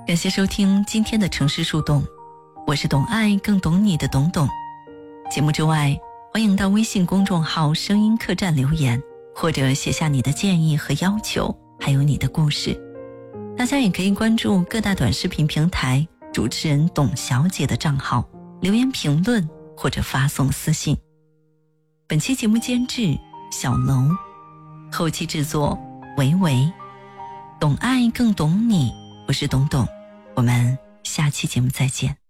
感谢收听今天的城市树洞，我是懂爱更懂你的董董。节目之外，欢迎到微信公众号声音客栈留言，或者写下你的建议和要求，还有你的故事。大家也可以关注各大短视频平台主持人董小姐的账号，留言评论或者发送私信。本期节目监制小楼，后期制作维维。懂爱更懂你，我是董董，我们下期节目再见。